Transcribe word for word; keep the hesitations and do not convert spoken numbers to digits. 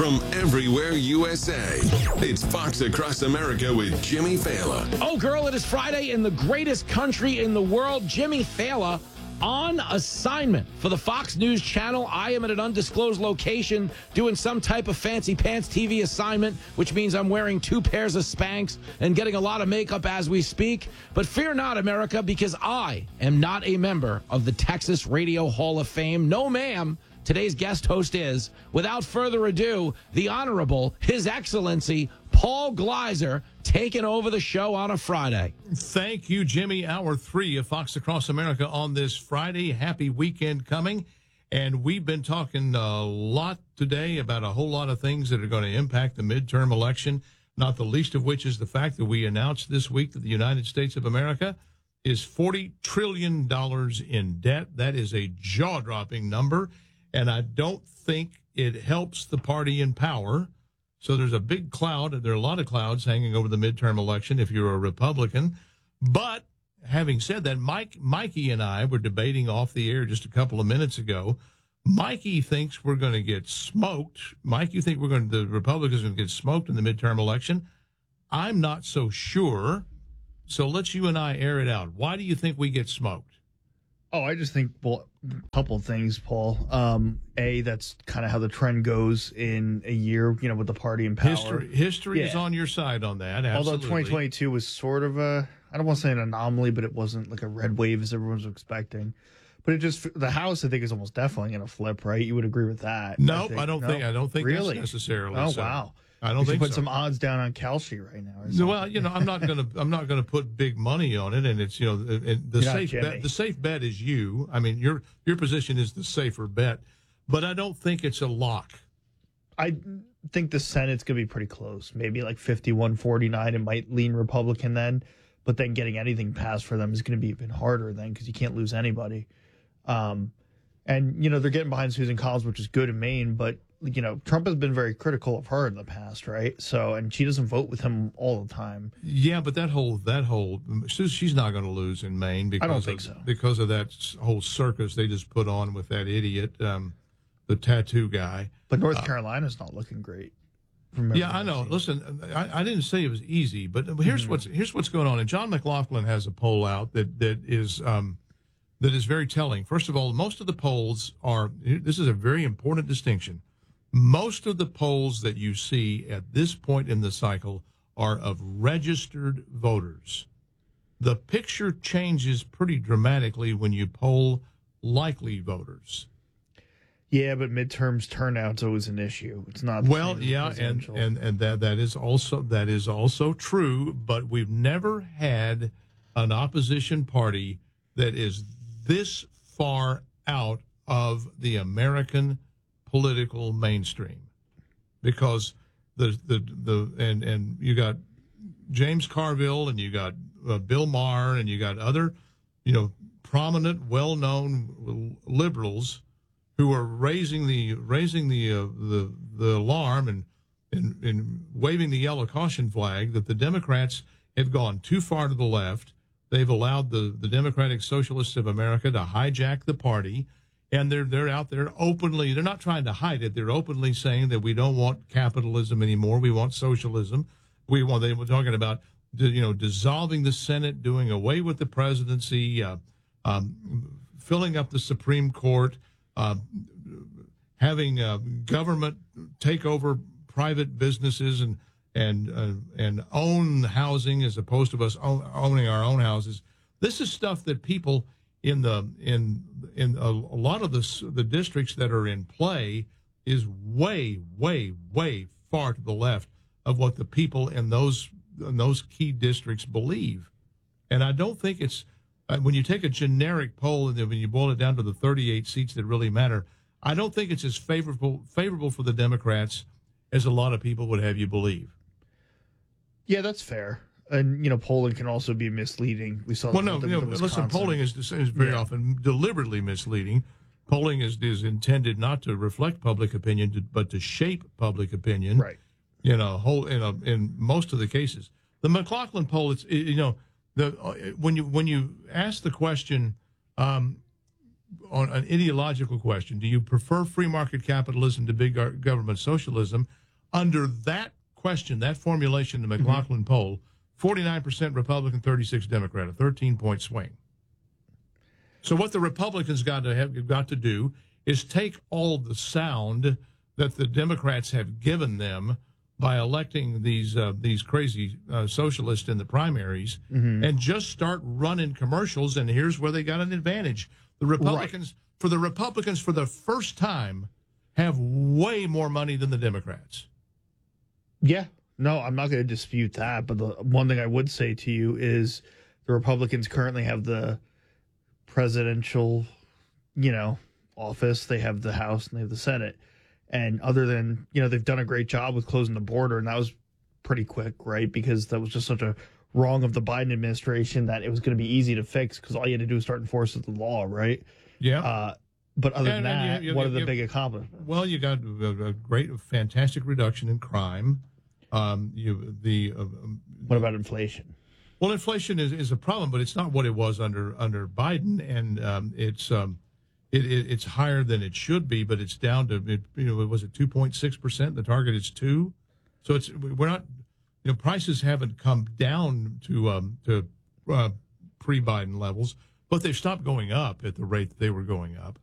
from everywhere U S A. It's Fox Across America with Jimmy Fallon. Oh, girl, it is Friday in the greatest country in the world. Jimmy Fallon on assignment for the Fox News Channel. I am at an undisclosed location doing some type of fancy pants T V assignment, which means I'm wearing two pairs of Spanx and getting a lot of makeup as we speak. But fear not, America, because I am not a member of the Texas Radio Hall of Fame. No, ma'am. Today's guest host is, without further ado, the Honorable, His Excellency, Paul Gleiser, taking over the show on a Friday. Thank you, Jimmy. Hour three of Fox Across America on this Friday. Happy weekend coming. And we've been talking a lot today about a whole lot of things that are going to impact the midterm election, not the least of which is the fact that we announced this week that the United States of America is forty trillion dollars in debt. That is a jaw-dropping number. And I don't think it helps the party in power. So there's a big cloud. There are a lot of clouds hanging over the midterm election if you're a Republican. But having said that, Mike, Mikey and I were debating off the air just a couple of minutes ago. Mikey thinks we're going to get smoked. Mike, you think we're going to, the Republicans are going to get smoked in the midterm election? I'm not so sure. So let's you and I air it out. Why do you think we get smoked? Oh, I just think, well, a couple of things, Paul. Um, a, that's kind of how the trend goes in a year, you know, with the party in power. History, history yeah. is on your side on that, absolutely. Although twenty twenty-two was sort of a, I don't want to say an anomaly, but it wasn't like a red wave as everyone was expecting. But it just, the House, I think, is almost definitely going to flip, right? You would agree with that? Nope, I, I don't no? think, I don't think really? that's necessarily Oh, so. wow. I don't we think should put so. some odds down on Kelsey right now. No, well, you know, I'm not going to. I'm not going to put big money on it, and it's you know, the, the You're safe bet. The safe bet is you. I mean, your your position is the safer bet, but I don't think it's a lock. I think the Senate's going to be pretty close. Maybe like fifty-one forty-nine. It might lean Republican then, but then getting anything passed for them is going to be even harder then because you can't lose anybody. Um, and you know they're getting behind Susan Collins, which is good in Maine, but. You know, Trump has been very critical of her in the past, right? So, and she doesn't vote with him all the time. Yeah, but that whole that whole she's not going to lose in Maine because I don't think of, so. because of that whole circus they just put on with that idiot, um, the tattoo guy. But North uh, Carolina's not looking great. Yeah, I know. Listen, I, I didn't say it was easy, but here's mm-hmm. what's here's what's going on. And John McLaughlin has a poll out that that is um, that is very telling. First of all, most of the polls are. This is a very important distinction. Most of the polls that you see at this point in the cycle are of registered voters. The picture changes pretty dramatically when you poll likely voters. Yeah, but midterms turnout's always an issue. It's not the well, yeah, and, and and that that is also that is also true. But we've never had an opposition party that is this far out of the American political mainstream, because the the the and and you got James Carville and you got uh, Bill Maher and you got other, you know, prominent, well-known liberals who are raising the raising the uh, the the alarm and, and and waving the yellow caution flag that the Democrats have gone too far to the left. They've allowed the the Democratic Socialists of America to hijack the party. And they're they're out there openly. They're not trying to hide it. They're openly saying that we don't want capitalism anymore. We want socialism. We want. They were talking about you know dissolving the Senate, doing away with the presidency, uh, um, filling up the Supreme Court, uh, having uh, government take over private businesses and and uh, and own housing as opposed to us own, owning our own houses. This is stuff that people. In the in in a, a lot of the the districts that are in play is way way way far to the left of what the people in those in those key districts believe, and I don't think it's uh, when you take a generic poll and then when you boil it down to the thirty-eight seats that really matter, I don't think it's as favorable favorable for the Democrats as a lot of people would have you believe. Yeah, that's fair. And, you know, polling can also be misleading. We saw well, no, you know, listen, polling is, is very yeah. often deliberately misleading. Polling is, is intended not to reflect public opinion, to, but to shape public opinion. Right. You know, whole in a, in most of the cases. The McLaughlin poll, it's you know, the when you when you ask the question, um, on an ideological question, do you prefer free market capitalism to big government socialism? Under that question, that formulation, the McLaughlin mm-hmm. poll, forty-nine percent Republican, thirty-six Democrat, a thirteen-point swing. So what the Republicans got to have got to do is take all the sound that the Democrats have given them by electing these uh, these crazy uh, socialists in the primaries mm-hmm. and just start running commercials. And here's where they got an advantage. The Republicans, right. for the Republicans, for the first time, have way more money than the Democrats. Yeah, no, I'm not going to dispute that. But the one thing I would say to you is the Republicans currently have the presidential, you know, office. They have the House and they have the Senate. And other than, you know, they've done a great job with closing the border, and that was pretty quick, right? Because that was just such a wrong of the Biden administration that it was going to be easy to fix because all you had to do was start enforcing the law, right? Yeah. Uh, but other and, than that, and you, you, what you, are the you, big accomplishments? Well, you got a, a great, a fantastic reduction in crime. Um, you the uh, What about inflation? Well, inflation is, is a problem, but it's not what it was under under Biden, and um, it's um, it, it, it's higher than it should be, but it's down to it, you know, was it two point six percent? The target is two, so it's we're not, you know, prices haven't come down to um, to uh, pre-Biden levels, but they've stopped going up at the rate that they were going up.